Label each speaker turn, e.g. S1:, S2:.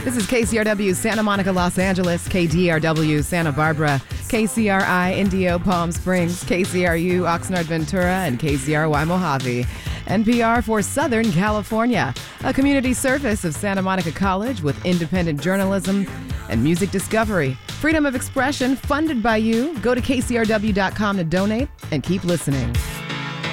S1: This is KCRW Santa Monica, Los Angeles, KDRW Santa Barbara, KCRI Indio Palm Springs, KCRU Oxnard Ventura, and KCRY Mojave. NPR for Southern California, a community service of Santa Monica College with independent journalism and music discovery. Freedom of expression funded by you. Go to kcrw.com to donate and keep listening.